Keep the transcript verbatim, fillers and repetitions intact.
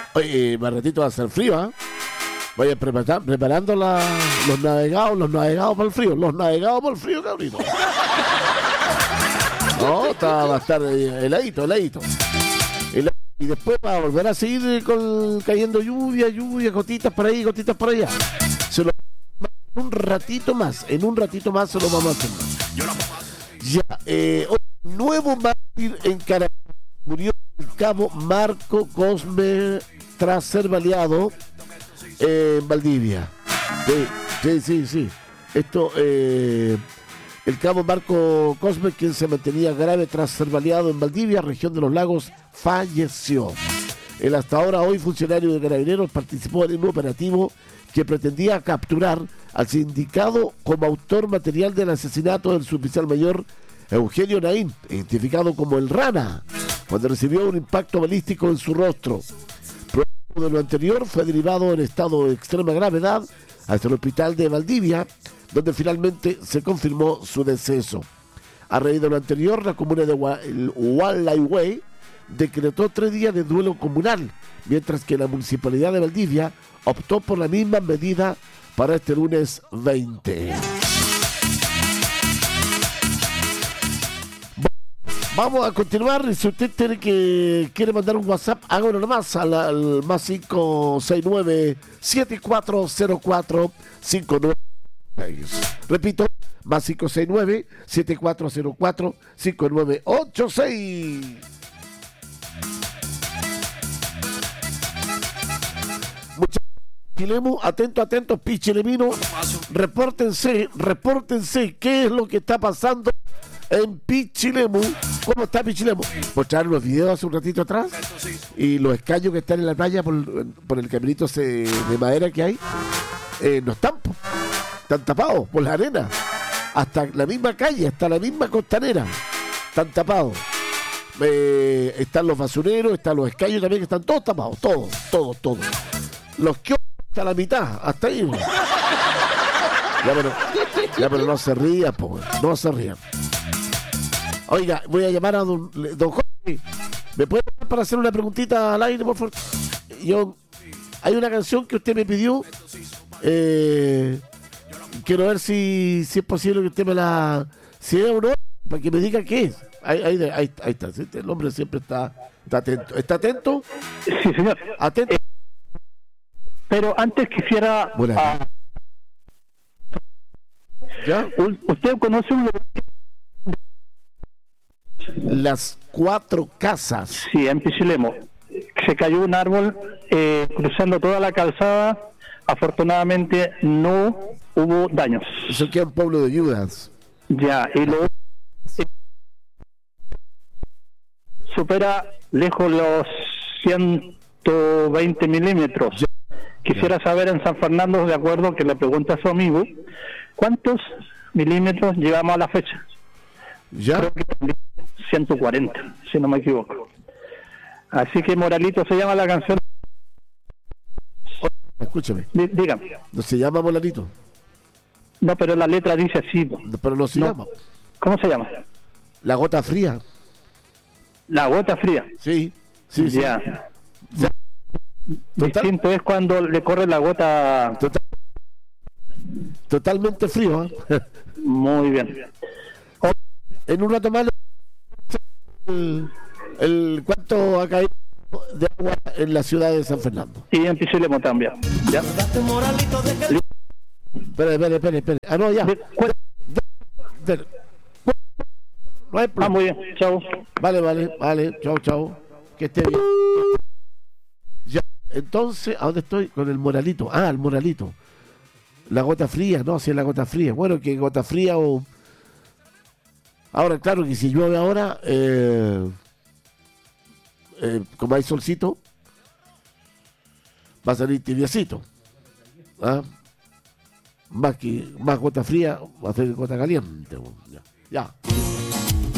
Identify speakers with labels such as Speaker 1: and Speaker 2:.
Speaker 1: Oye, más ratito va a ser frío, ¿ah? ¿eh? Vaya preparar, preparando la, los navegados, los navegados para el frío, los navegados para el frío, cabrito. No, está, va a estar heladito, heladito. Heladito. Y después va a volver a seguir con, cayendo lluvia, lluvia, gotitas por ahí, gotitas por allá. Se lo en un ratito más, en un ratito más se lo vamos a hacer. Ya, eh, un nuevo mártir en Caracas. Murió el cabo Marco Cosme tras ser baleado en Valdivia. Sí, sí, sí, sí. Esto, eh, el cabo Marco Cosme, quien se mantenía grave tras ser baleado en Valdivia, región de los lagos, falleció. El hasta ahora hoy funcionario de Carabineros participó en un operativo que pretendía capturar al sindicado como autor material del asesinato del suboficial mayor Eugenio Naín, identificado como el Rana, cuando recibió un impacto balístico en su rostro. Producto de lo anterior, fue derivado en estado de extrema gravedad hasta el hospital de Valdivia, donde finalmente se confirmó su deceso. A raíz de lo anterior, la comuna de Gualeguay decretó tres días de duelo comunal, mientras que la municipalidad de Valdivia optó por la misma medida para este lunes veinte. Vamos a continuar. Si usted tiene que quiere mandar un WhatsApp, hágalo nomás al, al más cinco seis nueve, siete cuatro cero cuatro, cinco nueve seis. Repito, más cinco seis nueve, siete cuatro cero cuatro, cinco nueve ocho seis. Muchachos, Pichilemu, atento, atento, Pichilemino, repórtense, repórtense qué es lo que está pasando en Pichilemu. ¿Cómo está Pichilemu? Mostraron los videos hace un ratito atrás y los escaños que están en la playa por, por el caminito de madera que hay, eh, no están, están tapados por la arena. Hasta la misma calle, hasta la misma costanera, están tapados. Eh, están los basureros, están los escaños también, que están todos tapados, todos, todos, todos. Los que hasta la mitad, hasta ahí. Ya, pero, ya, pero no se rían, po, no se rían. Oiga, voy a llamar a don, don Jorge. ¿Me puede llamar para hacer una preguntita al aire, por favor? Yo, hay una canción que usted me pidió. Eh, quiero ver si, si es posible que usted me la... Si es o no, para que me diga qué es. Ahí, ahí, ahí, ahí está. ¿Sí? El hombre siempre está, está atento. ¿Está atento?
Speaker 2: Sí, señor.
Speaker 1: Atento.
Speaker 2: Eh, pero antes quisiera...
Speaker 1: Bueno,
Speaker 2: uh,
Speaker 1: ¿ya?
Speaker 2: ¿Usted conoce un lugar?
Speaker 1: Las Cuatro Casas.
Speaker 2: Sí, en Pichilemu. Se cayó un árbol eh, cruzando toda la calzada. Afortunadamente no hubo daños.
Speaker 1: Eso queda en Pueblo de Yudas.
Speaker 2: Ya, y lo supera lejos los ciento veinte milímetros. Ya. Quisiera ya. saber en San Fernando, de acuerdo que le pregunta a su amigo, ¿cuántos milímetros llevamos a la fecha?
Speaker 1: Ya.
Speaker 2: Creo que ciento cuarenta, si no me equivoco. Así que Moralito se llama la canción.
Speaker 1: Escúchame.
Speaker 2: D- dígame.
Speaker 1: ¿No se llama Moralito?
Speaker 2: No, pero la letra dice así.
Speaker 1: No, pero no se
Speaker 2: no.
Speaker 1: llama.
Speaker 2: ¿Cómo se llama?
Speaker 1: La Gota Fría.
Speaker 2: La Gota Fría.
Speaker 1: Sí, sí, sí.
Speaker 2: Ya.
Speaker 1: Ya.
Speaker 2: Distinto es cuando le corre la gota.
Speaker 1: Total... Totalmente frío, ¿eh?
Speaker 2: Muy bien.
Speaker 1: O... En un rato más el, el cuánto ha caído de agua en la ciudad de San Fernando.
Speaker 2: Y en Pichilemu también. ¿Ya?
Speaker 1: Espere, espere, espere, espere. Ah, no, ya. De, de, de, no hay problema.
Speaker 2: Ah, muy bien. Chao.
Speaker 1: Vale, vale, vale. Chao, chao. Que esté bien. Ya. Entonces, ¿a dónde estoy? Con el Moralito. Ah, el Moralito. La Gota Fría, no, si es la Gota Fría. Bueno, que Gota Fría o... Ahora, claro que si llueve ahora, eh, eh, como hay solcito, va a salir tibiecito. ¿Ah? Más que más gota fría, va a ser gota caliente. Ya. ya.